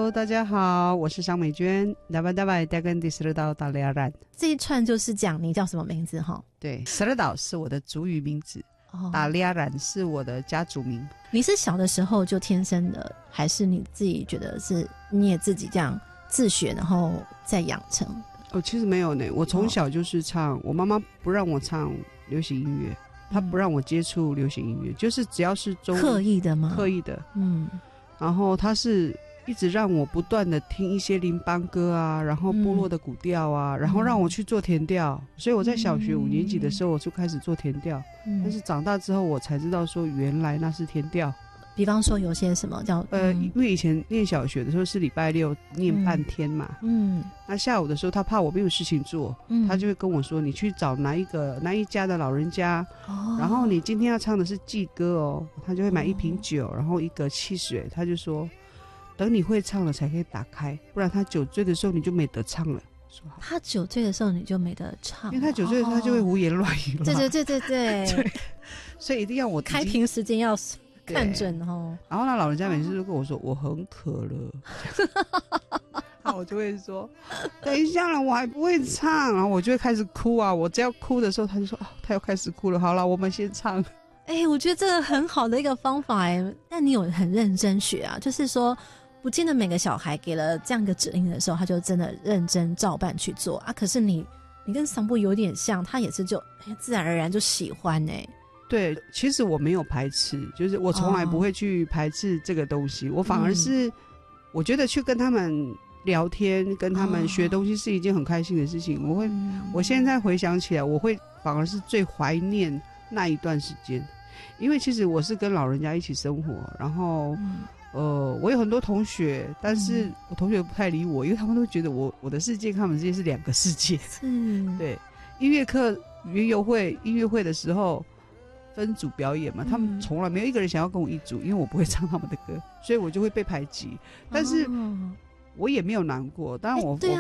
Hello， 大家好，我是张美娟。 这一串就是讲你叫什么名字哈？ 对，斯勒岛是我的族语名字，达利亚兰是我的家族名。 你是小的时候就天生的，还是你自己觉得是你也自己这样自学，然后再养成？ 其实没有呢，我从小就是唱，我妈妈不让我唱流行音乐，她不让我接触流行音乐，就是只要是刻意的吗？ 刻意的，然后她是一直让我不断的听一些邻邦歌啊，然后部落的古调啊，然后让我去做田调，所以我在小学5年级的时候我就开始做田调，但是长大之后我才知道说原来那是田调。 比方说有些什么叫因为以前念小学的时候是礼拜六念半天嘛，那下午的时候他怕我没有事情做，他就会跟我说你去找哪一家的老人家，然后你今天要唱的是祭歌哦，他就会买一瓶酒，然后一个汽水，他就说等你会唱了才可以打开，不然他酒醉的时候你就没得唱了。 他酒醉的时候你就没得唱， 因为他酒醉的时候他就会胡言乱语了。 对对，所以一定要我开瓶时间要看准哦。 然后那老人家每次都跟我说我很渴了，那我就会说等一下了，我还不会唱，然后我就会开始哭啊。我只要哭的时候他就说他又开始哭了，好了我们先唱。 我觉得这个很好的一个方法但你有很认真学啊，就是说不见得每个小孩给了这样一个指令的时候他就真的认真照办去做啊。可是你跟桑布有点像，他也是就自然而然就喜欢对，其实我没有排斥，就是我从来不会去排斥这个东西，我反而是我觉得去跟他们聊天跟他们学东西是一件很开心的事情。我现在回想起来，我会反而是最怀念那一段时间，因为其实我是跟老人家一起生活，然后我有很多同学，但是我同学不太理我，因为他们都觉得我的世界跟他们之间是两个世界。对，音乐课园游会音乐会的时候分组表演嘛，他们从来没有一个人想要跟我一组，因为我不会唱他们的歌，所以我就会被排挤。但是我也没有难过，当然我